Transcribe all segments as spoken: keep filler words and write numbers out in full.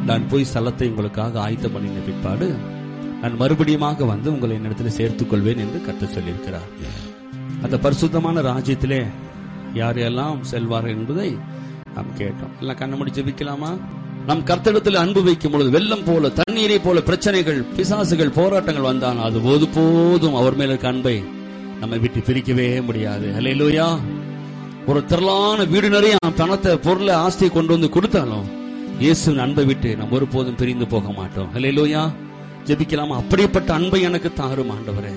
நான் போய் ஸ்தலத்தை உங்களுக்காக ஆயத்தம் பண்ணின பிற்பாடு நான் மறுபடியுமாக வந்து உங்களை என்னிடத்தில் சேர்த்துக் கொள்வேன் என்று கர்த்தர் சொல்லியிருக்கிறார். அந்த பரிசுத்தமான ராஜ்யத்திலே யார் எல்லாம் செல்வார்கள் என்பதை நாம் கேட்டோம். எல்லாம் கண்ண மூடி ஜெபிக்கலாமா? நம் கர்த்தரிடத்தில் அன்பு வைக்கும் பொழுது வெள்ளம் போல, தண்ணீரை போல பிரச்சனைகள், பிசாசுகள், போராட்டங்கள் வந்தால் அது போது போதும் அவர் மேல இருக்க அன்பை நம்மை விட்டு பிரிக்கவே முடியாது. ஹல்லேலூயா. ஒரு திரளான வீடு நிறைய பணத்தை, பொருளை, ஆஸ்தியை கொண்டு வந்து கொடுத்தாலும் இயேசுவின் அன்பை விட்டு நம்ம ஒருபோதும் பிரிந்து போக மாட்டோம். ஹல்லேலூயா. ஜெபிக்கலாமா? அப்படிப்பட்ட அன்பை எனக்கு தாரும் ஆண்டவரே.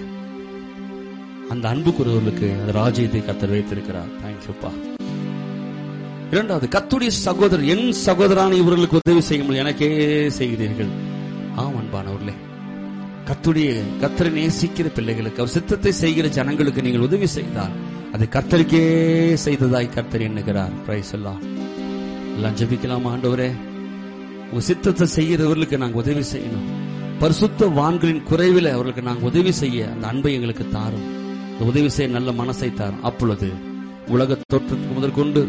அந்த அன்புக்குரியவர்களுக்கு அந்த ராஜ்யத்தை கர்த்தர் வைத்திருக்கிறார். தேங்க்யூப்பா. இரண்டாவது, கர்த்தருடைய சகோதரர், என் சகோதரான இவர்களுக்கு உதவி செய்யுங்கள் எனக்கே செய்கிறீர்கள். ஆம் அன்பானவர்களே, கர்த்தருடைய கர்த்தரை நேசிக்கிற பிள்ளைகளுக்கு, அவர் சித்தத்தை செய்கிற ஜனங்களுக்கு நீங்கள் உதவி செய்தால் அது கர்த்தருக்கே செய்ததாய் கர்த்தர் எண்ணுகிறார். பிரைஸ் எல்லாம் எல்லாம் ஜெபிக்கலாம். ஆண்டவரே, உங்க சித்தத்தை செய்கிறவர்களுக்கு நாங்கள் உதவி செய்யணும். பரிசுத்த வான்களின் குறைவில் அவர்களுக்கு நாங்கள் உதவி செய்ய அந்த அன்பை எங்களுக்கு தாரும். உதவி செய்ய நல்ல மனசை தாரும். அப்பொழுது உலக தோற்றத்துக்கு முதற்கொண்டு,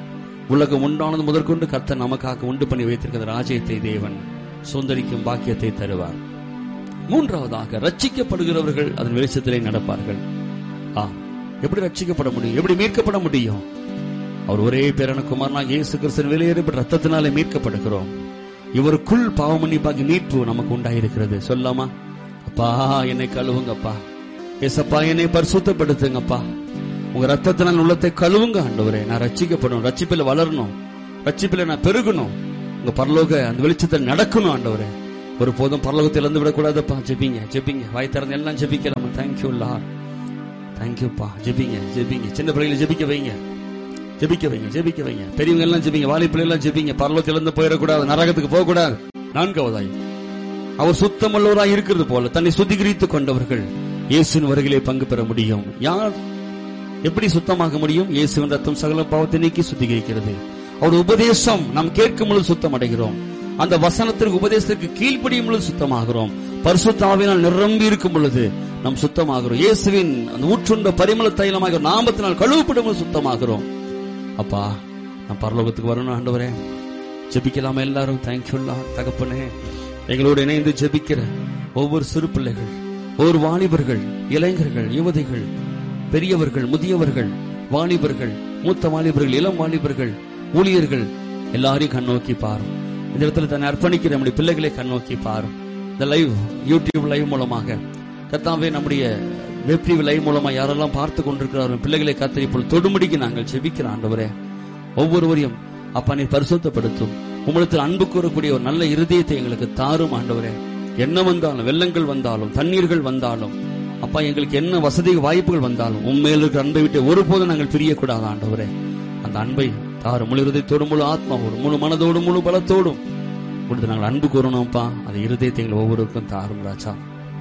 உலகம் உண்டானது முதற்கொண்டு கர்த்தர் நமக்காக உண்டு பண்ணி வைத்திருக்கிற ராஜ்யத்தை தேவன் சுதந்தரிக்கும் பாக்கியத்தை தருவார். மூன்றாவதாக, ரட்சிக்கப்படுகிறவர்கள் அதன் வெளிச்சத்திலே நடப்பார்கள். ஆ, எப்படி ரட்சிக்கப்பட முடியும்? எப்படி மீட்கப்பட முடியும்? அவர் ஒரே பேரான குமாரனாகிய இயேசு கிறிஸ்துவின் வெளியேறப்பட்ட ரத்தத்தினாலே மீட்கப்படுகிறோம். இவருக்குள் பாவமன்னிப்பாகி மீட்பு நமக்கு உண்டாயிருக்கிறது. சொல்லாமா? அப்பா என்னை கழுவுங்கப்பா, ஏசப்பா என்னை பரிசுத்தப்படுத்துங்கப்பா, உங்க ரத்தத்தினால் உள்ளத்தை கழுவுங்க ஆண்டவரே. நான் ரட்சிக்கப்படணும், ரட்சிப்பில வளரணும், ரட்சிப்பில நான் பெருகணும், உங்க பரலோக அந்த வெளிச்சத்தில் நடக்கணும் ஆண்டவரே. ஒரு போதும் பரலோகத்தில் இருந்து விடக்கூடாதுப்பா. ஜெபிங்க ஜெபிங்க, வாய் திறந்து எல்லாம் ஜெபிக்கலாமா? தேங்க்யூ லார்ட், தேங்க்யூப்பா. ஜெபிங்க ஜெபிங்க, சின்ன பிள்ளைகளை ஜெபிக்க வைங்க, ஜெபிக்க வைங்க, ஜெபிக்க வைங்க. பெரியவங்க எல்லாம் ஜெபிங்க, வாலிப்பிள்ளை எல்லாம் ஜெபிங்க. பரலோகத்தில் இருந்து போயிடக்கூடாது, நரகத்துக்கு போக கூடாது. நான்காவதாய், அவர் சுத்தமுள்ளவராய் இருக்கிறது போல தன்னை சுத்திகரித்துக் கொண்டவர்கள் இயேசுவின் வருகையிலே பங்கு பெற முடியும். யார் எப்படி சுத்தமாக முடியும்? இயேசுவின் ரத்தம் சகல பாவத்தை நீக்கி சுத்திகரிக்கிறது. அவருடைய உபதேசம் நாம் கேட்கும் பொழுது சுத்தம் அடைகிறோம். அந்த வசனத்திற்கு, உபதேசத்திற்கு கீழ்ப்படியும் பொழுது சுத்தமாகிறோம். பரிசுத்த ஆவியினால் நிரம்பி இருக்கும் பொழுது நாம் சுத்தமாகிறோம். இயேசுவின் அந்த ஊற்றுண்ட பரிமள தைலமாக நாமத்தினால் கழுவப்படும் பொழுது சுத்தமாகிறோம். அப்பா, நான் பரலோகத்துக்கு வரணும் ஆண்டவரே. ஜெபிக்கலாமா எல்லாரும்? Thank you Lord. தகப்பனே, எங்களோடு இணைந்து ஜெபிக்கிற ஒவ்வொரு சிறு பிள்ளைகள், ஒவ்வொரு வாலிபர்கள், இளைஞர்கள், யுவதிகள், பெரியவர்கள், முதியவர்கள், வாலிபர்கள், மூத்த வாலிபர்கள், இளம் வாலிபர்கள், ஊழியர்கள் எல்லாரையும் கண்ணோக்கி பாரும். இந்த இடத்துல தன்னை அர்ப்பணிக்கிற நம்முடைய பிள்ளைகளை கண்ணோக்கி பாரும். இந்த லைவ், யூடியூப் லைவ் மூலமாக கர்த்தாவே, நம்முடைய வெப் டிவி லைவ் மூலமா யாரெல்லாம் பார்த்து கொண்டிருக்கிறார்கள் பிள்ளைகளை கர்த்தர் இப்பொழுது தொடுமுடிக்கு நாங்கள் ஜெபிக்கிறோம் ஆண்டவரே. ஒவ்வொருவரையும் அப்பா நீ பரிசுத்தப்படுத்தும். உம்மிடத்தில் அன்பு கூறக்கூடிய ஒரு நல்ல இருதயத்தை எங்களுக்கு தாரும் ஆண்டவரே. என்ன வந்தாலும், வெள்ளங்கள் வந்தாலும், தண்ணீர்கள் வந்தாலும், அப்பா எங்களுக்கு என்ன வசதி வாய்ப்புகள் வந்தாலும் உண்மையில் இருக்கிற அன்பை விட்டு ஒருபோதும் நாங்கள் பிரியக்கூடாது ஆண்டவரே. அந்த அன்பை தாரும். முழு இருதயத்தோடும், முழு ஆத்மாவோடும், முழு மனதோடும், முழு பலத்தோடும் கொடுத்து நாங்கள் அன்பு கூறணும்ப்பா. அந்த இருதயத்தை எங்கள் ஒவ்வொருவருக்கும் தாரும் ராஜா.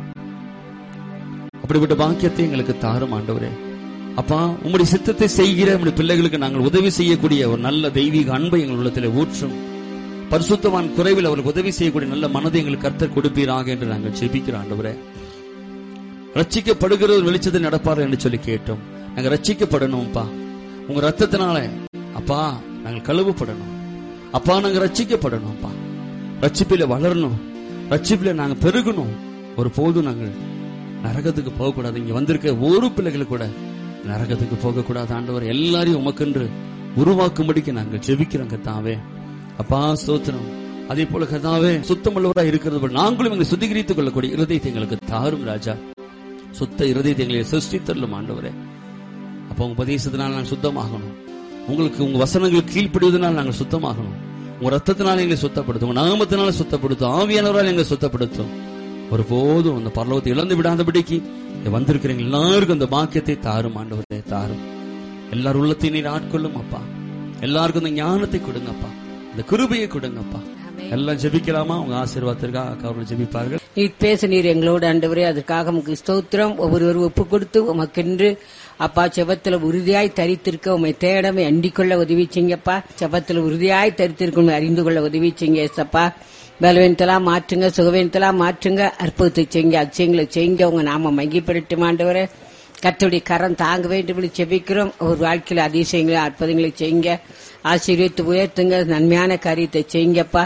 அப்படிப்பட்ட பாக்கியத்தை எங்களுக்கு தாரும் ஆண்டவரே. அப்பா, உம்முடைய சித்தத்தை செய்கிற உம்முடைய பிள்ளைகளுக்கு நாங்கள் உதவி செய்யக்கூடிய ஒரு நல்ல தெய்வீக அன்பை எங்கள் உள்ளத்தில் ஊற்றும். பரிசுத்தவான் குறைவில் அவர்களுக்கு உதவி செய்யக்கூடிய நல்ல மனதை எங்களுக்கு கர்த்தர் கொடுப்பீராக என்று நாங்கள் ஜெபிக்கிறோம் ஆண்டவரே. ரட்சிக்கப்படுகிற ஒரு வெளிச்சத்தை நடப்பார் என்று சொல்லி கேட்டோம். நாங்கள் ரட்சிக்கப்படணும்ப்பா. உங்க ரத்தத்தினால அப்பா நாங்கள் கழுவப்படணும். அப்பா நாங்கள் ரட்சிக்கப்படணும்ப்பா. ரட்சிப்பில வளரணும், ரட்சிப்பில நாங்க பெருகணும். ஒரு போதும் நாங்கள் நரகத்துக்கு போகக்கூடாது. இங்க வந்திருக்க ஒரு பிள்ளைகள் கூட நரகத்துக்கு போகக்கூடாது ஆண்டவர். எல்லாரையும் உமக்கென்று உருவாக்கும்படிக்கு நாங்கள் ஜெபிக்கிறோம் கர்த்தாவே. அப்பா ஸ்தோத்திரம். அதே போல கர்த்தாவே, சுத்தமுள்ளவராக இருக்கிறது நாங்களும் எங்களை சுத்திகரித்துக் கொள்ளக்கூடிய இருதயத்தை எங்களுக்கு தாரும் ராஜா. சுத்த இருதயத்தை எங்களை சிருஷ்டித்தரலும் ஆண்டவரே. அப்ப உங்க உபதேசத்தினால் நாங்கள் சுத்தமாகணும். உங்களுக்கு உங்க வசனங்களுக்கு கீழ்ப்படுவதனால் நாங்கள் சுத்தமாகணும். உங்க ரத்தத்தினால எங்களை சுத்தப்படுத்தும், உங்க நாமத்தினால சுத்தப்படுத்தும், ஆவியானவரால் எங்களை சுத்தப்படுத்தும். ஒரு போதும் அந்த பரலோகத்தை இழந்து விடாதபடிக்கு வந்திருக்கிறீங்க எல்லாருக்கும் அந்த பாக்கியத்தை தாரும் ஆண்டவரே, தாரும். எல்லாரும் உள்ளத்தை நீர் ஆட்கொள்ளும் அப்பா. எல்லாருக்கும் அந்த ஞானத்தை கொடுங்கப்பா, அந்த கிருபையை கொடுங்கப்பா. எல்லாம் ஜெபிக்கலாமா? உங்க ஆசீர்வாதத்திற்காக அவர்கள் ஜெபிப்பார்கள். நீர் பேச நீர் எங்களோடு ஆண்டவரே, அதற்காக உமக்கு ஸ்தோத்திரம். ஒவ்வொருவரும் ஒப்பு கொடுத்து உமக்கென்று அப்பா செபத்துல உறுதியாய் தரித்திருக்க உண்மை தேடமை அண்டிக் கொள்ள உதவி செய்யுங்கப்பா. செபத்துல உறுதியாய் தரித்திருக்க அறிந்து கொள்ள உதவி செய்யுங்க ஏசப்பா. பலவீனத்தெல்லாம் மாற்றுங்க, சுகவீனத்தெல்லாம் மாற்றுங்க, அற்புதத்தை செய்யுங்க, அதிசயங்களை செய்யுங்க. உங்க நாம மகிமைப்படட்டும் ஆண்டவரே. கர்த்தருடைய கரம் தாங்க வேண்டும் செபிக்கிறோம். ஒரு வாழ்க்கையில அதிசயங்களை அற்புதங்களை செய்யுங்க, ஆசீர்வதித்து உயர்த்துங்க, நன்மையான காரியத்தை செய்யுங்கப்பா.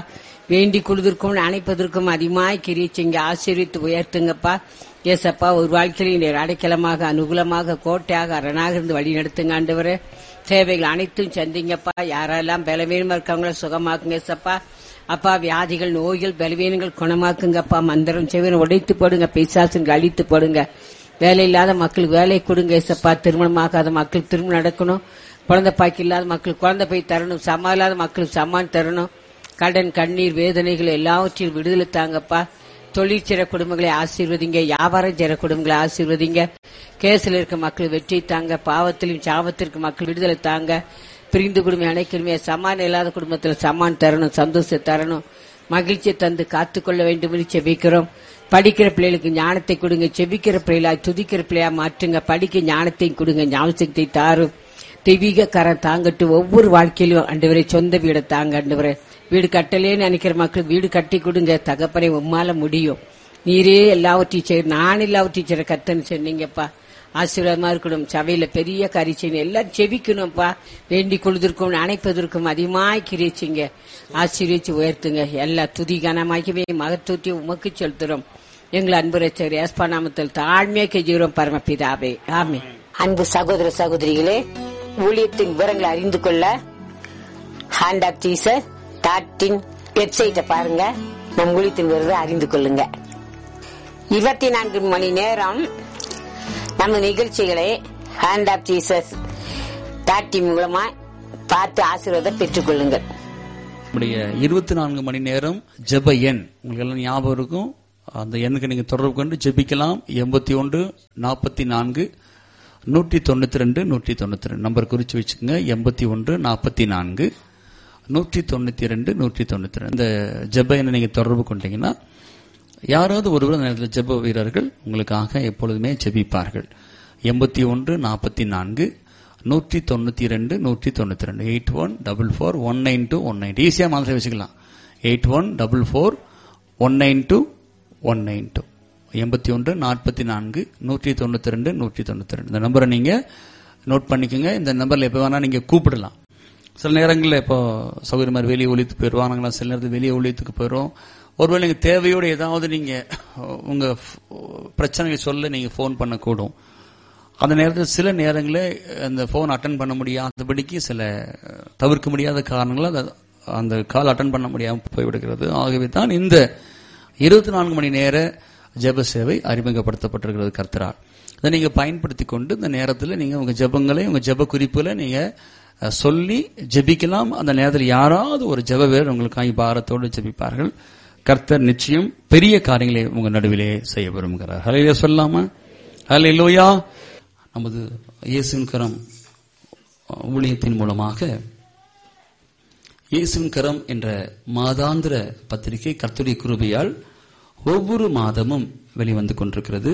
வேண்டி கொள்வதற்கும் அணைப்பதற்கும் அதிகமாய் கிரியை செய்யுங்க. ஆசீர்வித்து உயர்த்துங்கப்பா. ஏசப்பா, ஒரு வாழ்க்கையில் நீர் அடைக்கலமாக, அனுகூலமாக, கோட்டையாக, அரணாக இருந்து வழி நடத்துங்க ஆண்டவரே. தேவைகள் அனைத்தும் சந்திங்கப்பா. யாரெல்லாம் பலவீனமா இருக்காங்களோ சுகமாக்குங்க ஏசப்பா. அப்பா, வியாதிகள், நோய்கள், பலவீனங்கள் குணமாக்குங்கப்பா. மந்திரம் செவினை உடைத்து போடுங்க, பிசாசுங்க அழித்து போடுங்க. வேலை இல்லாத மக்களுக்கு வேலை கொடுங்க ஏசப்பா. திருமணமாகாத மக்களுக்கு திருமணம் நடக்கணும். குழந்தை பாக்கி இல்லாத மக்களுக்கு குழந்தை போய் தரணும். சமா இல்லாத மக்களுக்கு சமான் தரணும். கடன், கண்ணீர், வேதனைகள் எல்லாவற்றையும் விடுதலை தாங்கப்பா. தொழிற்சிற குடும்பங்களை ஆசீர்வதிங்க. வியாபாரம் செய்ற குடும்பங்களை ஆசீர்வதிங்க. கேசில் இருக்க மக்கள் வெற்றி தாங்க. பாவத்திலும் சாபத்திற்கு மக்கள் விடுதலை தாங்க. பிரிந்து குடும்பம் அணைக்கணுமே. சமான் இல்லாத குடும்பத்தில் சமான் தரணும். சந்தோஷம் தரணும். மகிழ்ச்சியை தந்து காத்துக்கொள்ள வேண்டும் என்று செபிக்கிறோம். படிக்கிற பிள்ளைகளுக்கு ஞானத்தை கொடுங்க. செபிக்கிற பிள்ளைகளா துதிக்கிற பிள்ளையா மாற்றுங்க. படிக்க ஞானத்தையும் கொடுங்க. ஞாபகத்தை தாரும். தெய்வீக கரம் தாங்கட்டு. ஒவ்வொரு வாழ்க்கையிலும் ஆண்டவரே சொந்த வீடை தாங்க ஆண்டவரே. வீடு கட்டலேன்னு நினைக்கிற மக்கள் வீடு கட்டி கொடுங்க. தகப்பனை உம்மால முடியும். நீரே எல்லாவற்றையும் செய்ய, நான் எல்லாவற்றையும் செய்ற கர்த்தன்னு சொன்னீங்கப்பா. ஆசீர்வாதமா இருக்கணும். சபையில பெரிய காரியம் எல்லாம் செபிக்கணும்ப்பா. வேண்டிக் கொள்வதற்கும் அணைப்பதற்கும் அதிகமாய் கிரிச்சிங்க. ஆசீர்வதிச்சு உயர்த்துங்க. எல்லா துதி கனமாகவே மகத்துவத்தையும் உமக்கு செலுத்துறோம். எங்கள் அன்பு ரட்சகர் இயேசு நாமத்தில் தாழ்மையா கெஞ்சுகிறோம் பரமபிதாவே, ஆமென். அன்பு சகோதர சகோதரிகளே, ஊழியத்தின் விவரங்களை அறிந்து கொள்ள hand of Jesus dot in வெப்சைட்டை பாருங்க. நம் ஊழியத்தின் விவரத்தை அறிந்து கொள்ளுங்க. இருபத்தி நான்கு மணி நேரம் நம்ம நிகழ்ச்சிகளை hand of Jesus dot in மூலமா பார்த்து ஆசீர்வாதம் பெற்றுக் கொள்ளுங்கள். நம்முடைய இருபத்தி நான்கு மணி நேரம் ஜெப எண் உங்களுக்கு எல்லாம் ஞாபகம் இருக்கும். அந்த எண்ணுக்கு நீங்க தொடர்பு கொண்டு ஜெபிக்கலாம். எண்பத்தி ஒன்று நாற்பத்தி நான்கு நூற்றி தொண்ணூத்தி ரெண்டு நூற்றி தொண்ணூத்தி ரெண்டு நம்பர் குறிச்சு வச்சுக்கோங்க. எண்பத்தி ஒன்று நாற்பத்தி நான்கு நூற்றி தொண்ணூத்தி ரெண்டு நூற்றி தொண்ணூத்தி ரெண்டு இந்த ஜெப எண்ணை நீங்க தொடர்பு கொண்டீங்கன்னா யாராவது ஒருவர் அந்த நேரத்தில் ஜெப வீரர்கள் உங்களுக்காக எப்பொழுதுமே ஜெபிப்பார்கள். எண்பத்தி ஒன்று நாற்பத்தி நான்கு நூற்றி தொண்ணூத்தி ரெண்டு நூற்றி தொண்ணூத்தி ரெண்டு eight one double four one nine two one nine ஈஸியா மாதிரி வச்சுக்கலாம். Eight one double four one nine two one nine two எண்பத்தி ஒன்று நாற்பத்தி நான்கு நூற்றி தொண்ணூத்தி ரெண்டு நூற்றி தொண்ணூத்தி ரெண்டு இந்த நம்பரை நீங்க நோட் பண்ணிக்கோங்க. இந்த நம்பர்ல எப்ப வேணா நீங்க கூப்பிடலாம். சில நேரங்களில் இப்போ சௌகரியமா வெளியே ஒழித்து போயிடுவாங்களா, சில நேரத்தில் வெளியே ஒழித்துக்கு போயிடும். ஒருவேளை நீங்க தேவையோடு ஏதாவது நீங்க உங்க பிரச்சனையை சொல்ல நீங்க போன் பண்ணக்கூடும். அந்த நேரத்தில் சில நேரங்களில் அந்த போன் அட்டன் பண்ண முடியாதபடிக்கு சில தவிர்க்க முடியாத காரணங்களால் அந்த கால் அட்டன் பண்ண முடியாமல் போய்விடுகிறது. ஆகவே தான் இந்த இருபத்தி நான்கு மணி நேர ஜெப சேவை அறிமுகப்படுத்தப்பட்டிருக்கிறது கர்த்தரால். அதை நீங்க பயன்படுத்தி கொண்டு இந்த நேரத்தில் நீங்க உங்க ஜெபங்களை உங்க ஜெப குறிப்புகளை நீங்க சொல்லி ஜெபிக்கலாம். அந்த நேரத்தில் யாராவது ஒரு ஜெப வீரர் உங்களுக்காக பாரத்தோடு ஜெபிப்பார்கள். கர்த்தர் நிச்சயம் பெரிய காரியங்களை உங்க நடுவிலே செய்ய விரும்புகிறார். ஹல்லேலூயா சொல்லாமா? ஹல்லேலூயா. நமது இயேசுவின் கரம் ஊழியத்தின் மூலமாக இயேசுவின் கரம் என்ற மாதாந்திர பத்திரிகை கர்த்தருடைய கிருபையால் ஒவ்வொரு மாதமும் வெளிவந்து கொண்டிருக்கிறது.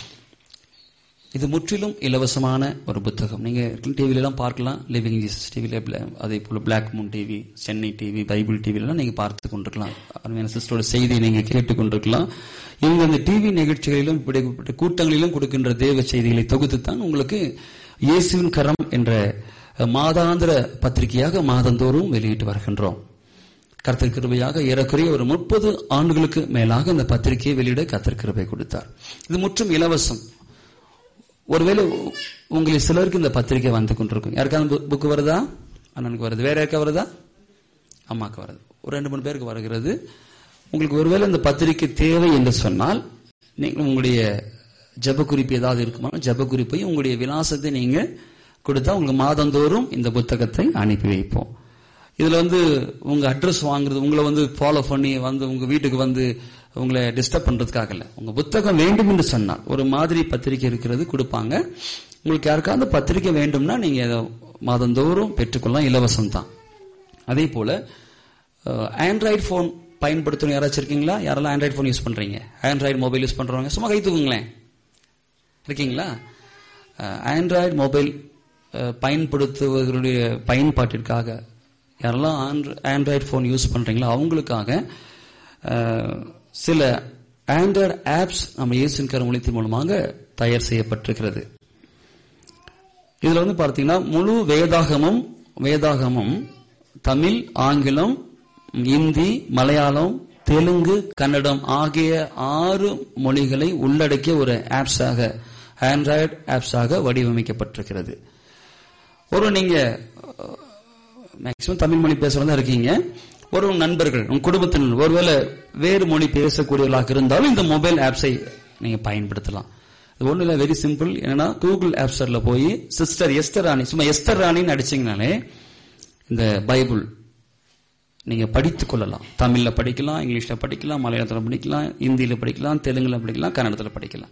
இது முற்றிலும் இலவசமான ஒரு புத்தகம். நீங்க டிவில எல்லாம் பார்க்கலாம். லிவிங் ஜீசஸ் டிவில, அதே போல black Moon TV, Chennai TV, Bible TV எல்லாம் நீங்க பார்த்து கொண்டிருக்கலாம். அருமையான சிஸ்டரோட செய்தியை நீங்க கேட்டுக் கொண்டிருக்கலாம். இவங்க அந்த டிவி நிகழ்ச்சிகளிலும் இப்படிப்பட்ட கூட்டங்களிலும் கொடுக்கின்ற தேவ செய்திகளை தொகுத்துத்தான் உங்களுக்கு இயேசுவின் கரம் என்ற மாதாந்திர பத்திரிகையாக மாதந்தோறும் வெளியிட்டு வருகின்றோம். கர்த்தர் கிருபையாக ஏறக்குறைய ஒரு முப்பது ஆண்டுகளுக்கு மேலாக அந்த பத்திரிகையை வெளியிட கர்த்தர் கிருபை கொடுத்தார். இது முற்றும் இலவசம். ஒருவேளை உங்களில் சிலருக்கு இந்த பத்திரிகை வந்து கொண்டிருக்கும். யாருக்காவது புக்கு வருதா? அண்ணனுக்கு வருது. வேற யாருக்கா வருதா? அம்மாக்கு வருது. ஒரு ரெண்டு மூணு பேருக்கு வருகிறது. உங்களுக்கு ஒருவேளை இந்த பத்திரிகை தேவை என்று சொன்னால் நீங்கள் உங்களுடைய ஜெப குறிப்பு ஏதாவது இருக்குமா, ஜெப குறிப்பையும் உங்களுடைய விலாசத்தை நீங்க கொடுத்தா உங்களுக்கு மாதந்தோறும் இந்த புத்தகத்தை அனுப்பி வைப்போம். இதுல வந்து உங்க அட்ரஸ் வாங்குறது, உங்களை வந்து ஃபாலோ பண்ணி வந்து உங்க வீட்டுக்கு வந்து உங்களை டிஸ்டர்ப் பண்றதுக்காக இல்ல. உங்க புத்தகம் வேண்டும் என்று சொன்னால் ஒரு மாதிரி பத்திரிகை இருக்கிறது கொடுப்பாங்க. உங்களுக்கு யாருக்காவது பத்திரிகை வேண்டும்னா நீங்க மாதந்தோறும் பெற்றுக்கொள்ளலாம். இலவசம் தான். அதே போல ஆண்ட்ராய்டு போன் பயன்படுத்தணும் யாராச்சும் இருக்கீங்களா? யாரெல்லாம் ஆண்ட்ராய்டு போன் யூஸ் பண்றீங்க? ஆண்ட்ராய்டு மொபைல் யூஸ் பண்றவங்க சும்மா கை தூக்குங்களேன். இருக்கீங்களா? ஆண்ட்ராய்டு மொபைல் பயன்படுத்துவதனுடைய பயன்பாட்டிற்காக யாரெல்லாம் ஆண்ட்ராய்டு போன் யூஸ் பண்றீங்களோ அவங்களுக்காக சில ஆண்ட்ராய்டு ஆப்ஸ் நம்ம இயேசுவின் கரம் ஊழியத்தின் மூலமாக தயார் செய்யப்பட்டிருக்கிறது. இதுல வந்து பார்த்தீங்கன்னா முழு வேதாகமும் வேதாகமும் தமிழ், ஆங்கிலம் இந்தி, மலையாளம், தெலுங்கு, கன்னடம் ஆகிய ஆறு மொழிகளை உள்ளடக்கிய ஒரு ஆப்ஸாக, ஆண்ட்ராய்டு ஆப்ஸாக வடிவமைக்கப்பட்டிருக்கிறது. ஒரு நீங்க மேக்சிமம் தமிழ் மொழி பேசுறதா இருக்கீங்க, ஒரு நண்பர்கள் உங்க குடும்பத்தினர் ஒருவேளை வேறு மொழி பேசக்கூடியவர்களாக இருந்தாலும் இந்த மொபைல் ஆப்ஸை நீங்க பயன்படுத்தலாம். இது ஒண்ணு இல்ல, வெரி சிம்பிள். என்னன்னா கூகுள் ஆப் ஸ்டோர்ல போய் சிஸ்டர் எஸ்தர் ராணி, சும்மா எஸ்தர் ராணின்னு அடிச்சீங்கனாலே இந்த பைபிள் நீங்க படித்துக் கொள்ளலாம். தமிழ்ல படிக்கலாம், இங்கிலீஷ்ல படிக்கலாம், மலையாளத்துல படிக்கலாம், இந்தியில படிக்கலாம், தெலுங்குல படிக்கலாம், கன்னடத்துல படிக்கலாம்.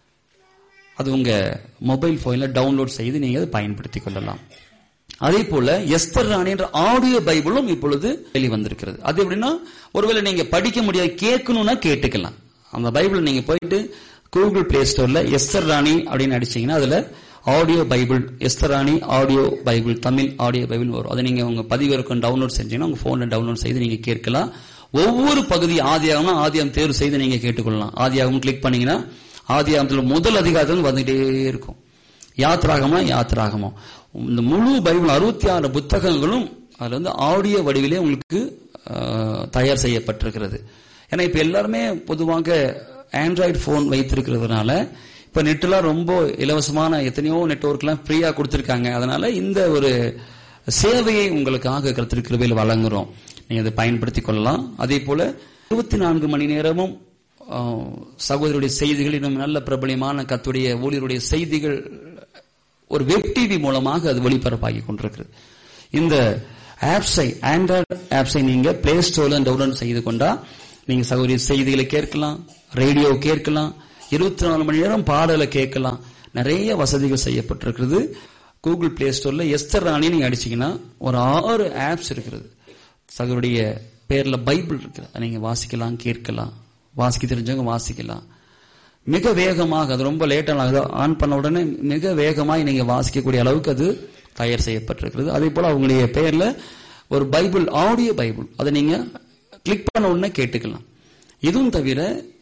அது உங்க மொபைல் போன்ல டவுன்லோட் செய்து நீங்க அதை பயன்படுத்திக் கொள்ளலாம். அதே போல எஸ்தர் ராணி என்ற ஆடியோ பைபிளும் இப்பொழுது வெளிவந்திருக்கிறது. அது எப்படின்னா, ஒருவேளை நீங்க படிக்க முடியாது, கேட்கணும்னா கேட்டுக்கலாம். அந்த பைபிள் நீங்க போயிட்டு கூகுள் பிளே ஸ்டோர்ல எஸ்தர் ராணி அப்படின்னு அடிச்சீங்கன்னா அதுல ஆடியோ பைபிள், எஸ்தர் ராணி audio Bible, Tamil audio Bible வரும். அதை நீங்க உங்க பதிவிறக்கம் டவுன்லோட் செஞ்சீங்கன்னா உங்க போன்ல டவுன்லோட் செய்து நீங்க கேட்கலாம். ஒவ்வொரு பகுதி ஆதியாகம்னா ஆதியாகம் தேர்வு செய்து நீங்க கேட்டுக்கொள்ளலாம். ஆதியாகம் கிளிக் பண்ணீங்கன்னா ஆதியாகத்துல முதல் அதிகாரத்தில் வந்துட்டே இருக்கும். யாத்ராகமா யாத்ராகமா இந்த முழு பைபிள் அறுபத்தி ஆறு புத்தகங்களும் அதுல வந்து ஆடியோ வடிவிலே உங்களுக்கு தயார் செய்யப்பட்டிருக்கிறது. ஏன்னா இப்ப எல்லாருமே பொதுவாக ஆண்ட்ராய்டு போன் வைத்திருக்கிறதுனால இப்ப நெட்லாம் ரொம்ப இலவசமான எத்தனையோ நெட்வொர்க் எல்லாம் ஃப்ரீயா கொடுத்திருக்காங்க. அதனால இந்த ஒரு சேவையை உங்களுக்காக கர்த்தர் கிருபையில் வழங்குறோம். நீங்க அதை பயன்படுத்திக் கொள்ளலாம். அதே போல இருபத்தி நான்கு மணி நேரமும் சகோதரருடைய செய்திகள், இன்னும் நல்ல பிரபலியமான கர்த்தருடைய ஊழியருடைய செய்திகள் ஒரு வெப் டிவி மூலமாக அது ஒளிபரப்பாகி கொண்டிருக்கிறது. இந்த ஆப்ஸை, ஆண்ட்ராய்டு ஆப்ஸை நீங்க பிளே ஸ்டோர்ல டவுன்லோட் செய்து கொண்டா நீங்க சகோதரி செய்திகளை கேட்கலாம், ரேடியோ கேட்கலாம், இருபத்தி நாலு மணி நேரம் பாடலை கேட்கலாம். நிறைய வசதிகள் செய்யப்பட்டிருக்கிறது. கூகுள் பிளே ஸ்டோர்ல எஸ்தர் ராணி நீங்க அடிச்சீங்கன்னா ஒரு ஆறு ஆப்ஸ் இருக்கிறது. சகோதரிய பேர்ல பைபிள் இருக்கு, நீங்க வாசிக்கலாம், கேட்கலாம், வாசிக்க தெரிஞ்சவங்க வாசிக்கலாம். மிக வேகமாக, அது ரொம்ப லேட்டாக ஆன் பண்ண உடனே மிக வேகமாக நீங்க வாசிக்கக்கூடிய அளவுக்கு அது தயார் செய்யப்பட்டிருக்கிறது. அதே போல அவங்களுடைய பெயர்ல ஒரு பைபிள், ஆடியோ பைபிள், அதை நீங்க கிளிக் பண்ண உடனே கேட்டுக்கலாம். இதுவும் தவிர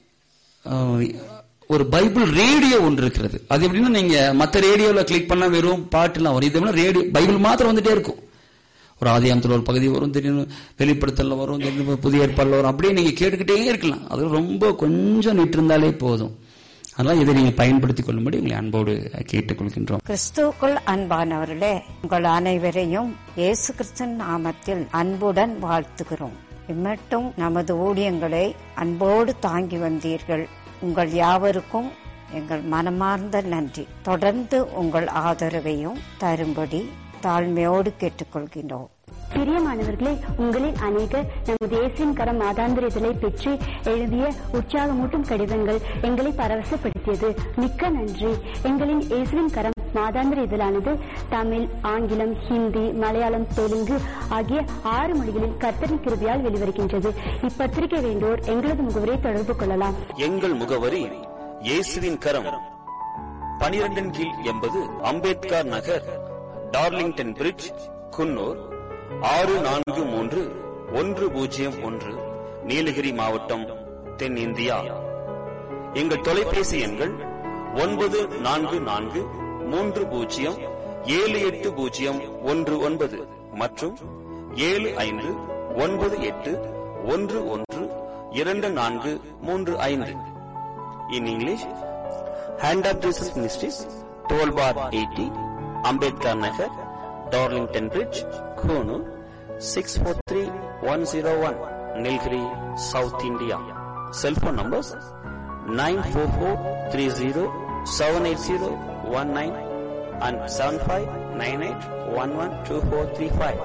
ஒரு பைபிள் ரேடியோ ஒன்று இருக்கிறது. அது எப்படின்னா, நீங்க மற்ற ரேடியோல கிளிக் பண்ணா வெறும் பாட்டுலாம் வரும். இது ரேடியோ பைபிள் மாத்திரம் வந்துட்டே இருக்கும். ஒரு ஆதியாகமத்தில் ஒரு பகுதி வரும், திடீர்னு வெளிப்படுத்தல வரும், திடீர்னு புதிய ஏற்பாடுல வரும். அப்படியே நீங்க கேட்டுக்கிட்டே இருக்கலாம். அது ரொம்ப கொஞ்சம் நிட்டு இருந்தாலே போதும். அதனால இதை நீங்க பயன்படுத்திக் கொள்ளும்படி உங்களை அன்போடு கேட்டுக்கொள்கின்றோம். கிறிஸ்துவுக்குள் அன்பானவர்களே, உங்கள் அனைவரையும் இயேசு கிறிஸ்துவின் நாமத்தில் அன்புடன் வாழ்த்துகிறோம். இம்மட்டும் நமது ஊழியங்களை அன்போடு தாங்கி வந்தீர்கள். உங்கள் யாவருக்கும் எங்கள் மனமார்ந்த நன்றி. தொடர்ந்து உங்கள் ஆதரவையும் தரும்படி தாழ்மையோடு கேட்டுக்கொள்கின்றோம். பிரியமானவர்களே, உங்களில் அநேகர் நமது இயேசுவின் கரம் மாதாந்திர இதழை பெற்று எழுதிய உற்சாகமூட்டும் கடிதங்கள் எங்களை பரவசப்படுத்தியது. மிக்க நன்றி. எங்களின் இயேசுவின் கரம் மாதாந்திர இதழானது தமிழ், ஆங்கிலம், ஹிந்தி, மலையாளம், தெலுங்கு ஆகிய ஆறு மொழிகளில் கர்த்தரின் கிருபையால் வெளிவருகின்றது. இப்பத்திரிகை வேண்டோர் எங்களது முகவரை தொடர்பு கொள்ளலாம். எங்கள் முகவரி இயேசுவின் கரம், பனிரெண்டின் கீழ் எண்பது அம்பேத்கர் நகர், டார்லிங்டன் பிரிட்ஜ், குன்னூர் ஆறு நான்கு மூன்று ஒன்று பூஜ்ஜியம் ஒன்று, நீலகிரி மாவட்டம், தென் இந்தியா. எங்கள் தொலைபேசி எண்கள் ஒன்பது நான்கு நான்கு மூன்று பூஜ்ஜியம் ஏழு எட்டு பூஜ்ஜியம் ஒன்று ஒன்பது மற்றும் ஏழு ஐந்து ஒன்பது எட்டு ஒன்று ஒன்று இரண்டு நான்கு மூன்று ஐந்து. In English, hand of Jesus ministries, twelve bar eighty, Ambedkar Nagar, Darlington bridge, Coonoor six four three one zero one, Nilgiri, south India. Cellphone numbers nine four four three zero seven eight zero one nine and seven five nine eight one one two four three five.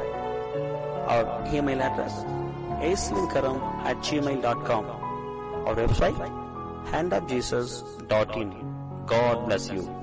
Our email address aislinkaram at gmail dot com. Our website hand of jesus dot in. God bless you.